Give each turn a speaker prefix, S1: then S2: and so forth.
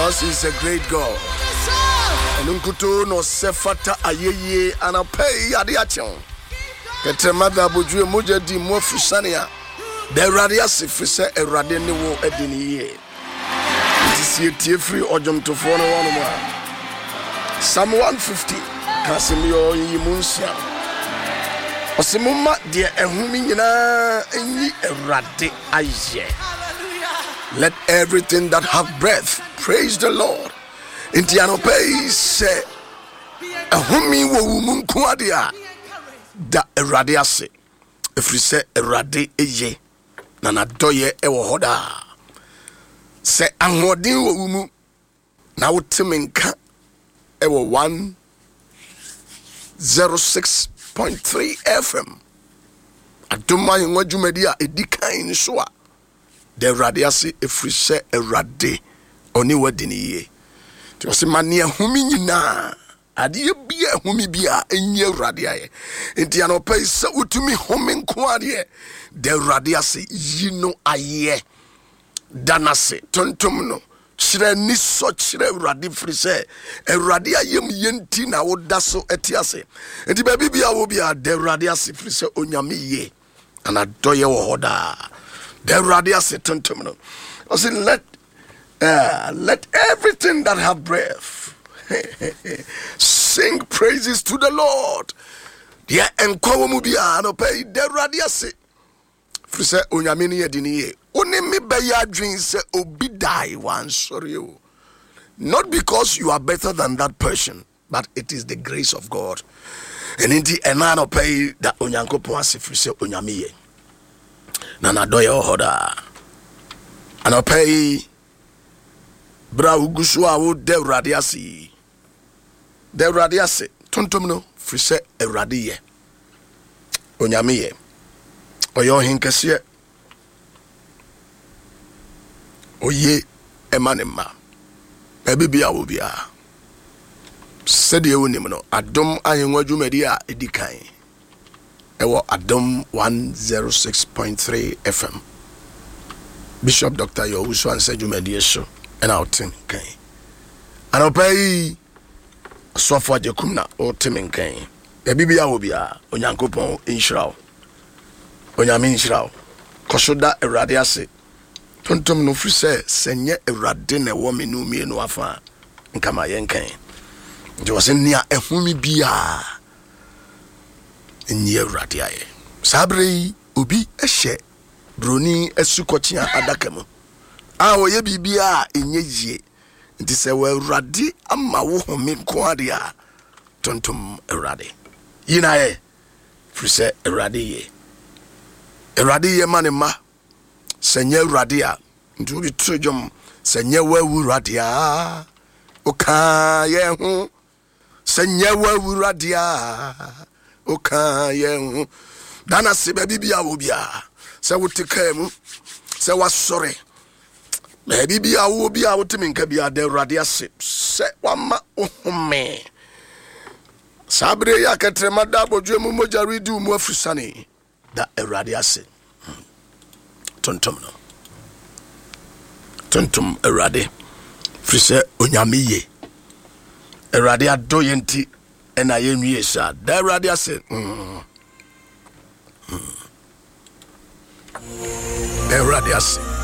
S1: because he's a great God. Enunkuto no sefata ayeye anapei ade achen. Ketremada bodwe moja di mo fusania. The radius frise erade ne wo edini ye. Tisi tie free ojom to fo no one mo. Psalm 150 Kasimio yimunsia. Osimuma de ehumi nyina enyi erade aye. Let everything that have breath praise the Lord. Intiano pay say ehumi wo munku adia da erade ase. Efri se erade eye na nadoye ewo hoda. Se anhodin wo mu na wotemenka ewo 106.3 FM. Adoma yenwa dwumadi a edikan ni so a de radiase efri se erade oni wadini ye. Ti se mane ahumi nyina ade bia ahumi bia enye rade aye. Enti anopai se utumi home nko ade de radiase yino aye. Danase tontom no chire ni so chire rade fri se erade ayem yenti na woda so etiase. Enti ba bibia wo bia de radiase fri se onyame ye ana doye wo hoda. The radius tontom no. I say let everything that have breath sing praises to the Lord. Yeah, enkowo mu bia no pay the radius. Fri se onyame ne yedini ye. Oni me be ya dream se obi die one sorry you. Not because you are better than that person, but it is the grace of God. And inti enano pay that onyankopon asifri se onyame ye. Nana doya hoda anopay bra ugusu awo de radiasi tontom no frise erade ye onyame ye oyo hinkese oye emanema ebibia wo bia sede wonim no adom ayenwa dwumadi a edikan ewo Adom 106.3 FM. Bishop Dr. Yowusu and Sejumedi show and out in Kane. And I'll pay so for Jacumna or Timin Kane. A Bibia will be a Onyankopon in Shroud. Onyamin Shroud. Koshoda eradiase. Tontom no frise senye eradine woman no me no afa. Nkama yen Kane. It was in near a humi bia. Nye radiaye sabre obi ehye broni esukochia adakam a oye bibia enye yie nti se we radi ama wo home nko ade a tontom erade yinaye frise erade ye manema senye radi a nti obi trojom senye wawu radi a oka ye hu senye wawu radi a oka ye dana se bibia wo bia se wotika mu se wasore bibia wo bia wotiminka bia de radiase se wama ohome sabre ya ketrema da bodwe mu mojari mu afrisane da radiase tontom no tontom erade frise onyame ye erade adoye nti ena yenwie sa da radiase radiase